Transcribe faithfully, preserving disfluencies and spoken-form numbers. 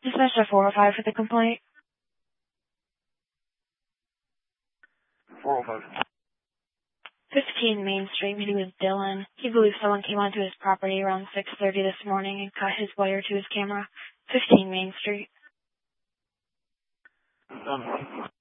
Dispatch to four oh five for the complaint. four oh five. fifteen Main Street, meeting with Dylan. He believes someone came onto his property around six thirty this morning and cut his wire to his camera. fifteen Main Street. Done.